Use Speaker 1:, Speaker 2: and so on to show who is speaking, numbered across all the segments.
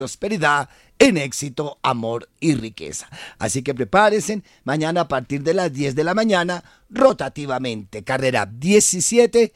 Speaker 1: prosperidad en éxito, amor y riqueza. Así que prepárense mañana a partir de las 10 de la mañana, rotativamente, carrera 17,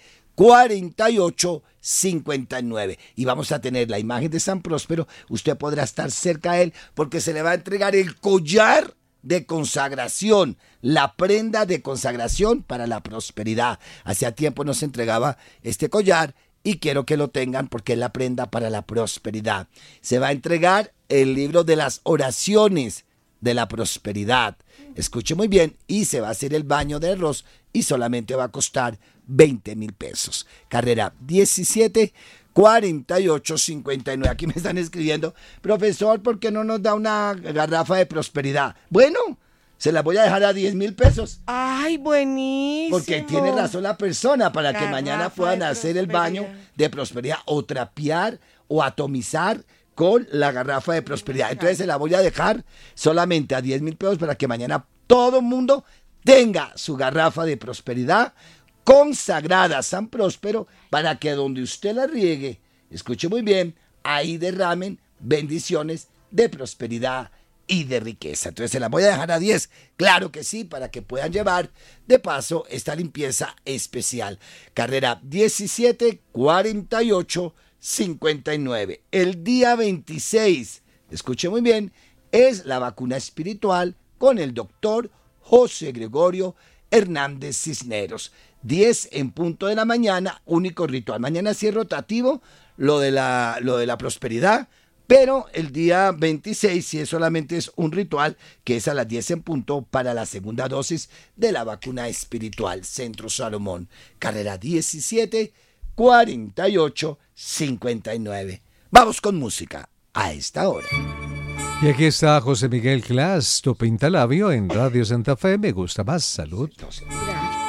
Speaker 1: 48, 59. Y vamos a tener la imagen de San Próspero. Usted podrá estar cerca de él porque se le va a entregar el collar de consagración, la prenda de consagración para la prosperidad. Hacía tiempo nos entregaba este collar y quiero que lo tengan porque es la prenda para la prosperidad. Se va a entregar el libro de las oraciones de la prosperidad. Escuche muy bien, y se va a hacer el baño de arroz y solamente va a costar 20,000 pesos. Carrera 17, 48, 59. Aquí me están escribiendo, profesor, ¿por qué no nos da una garrafa de prosperidad? Bueno, se la voy a dejar a 10,000 pesos.
Speaker 2: ¡Ay, buenísimo!
Speaker 1: Porque tiene razón la persona para que mañana puedan hacer el baño de prosperidad o trapear o atomizar con la garrafa de prosperidad. Entonces se la voy a dejar solamente a 10,000 pesos para que mañana todo el mundo tenga su garrafa de prosperidad consagrada a San Próspero para que donde usted la riegue, escuche muy bien, ahí derramen bendiciones de prosperidad y de riqueza. Entonces se la voy a dejar a 10, claro que sí, para que puedan llevar de paso esta limpieza especial. Carrera 17, 48, 59. El día 26, escuche muy bien, es la vacuna espiritual con el doctor José Gregorio Hernández Cisneros. 10 en punto de la mañana, único ritual. Mañana sí es rotativo lo de la prosperidad, pero el día 26 sí solamente es un ritual que es a las 10 en punto para la segunda dosis de la vacuna espiritual. Centro Salomón, carrera 17, 48, 59. Vamos con música a esta hora.
Speaker 3: Y aquí está José Miguel Clas, tu pintalabio en Radio Santa Fe. Me gusta más. Salud.
Speaker 2: Gracias.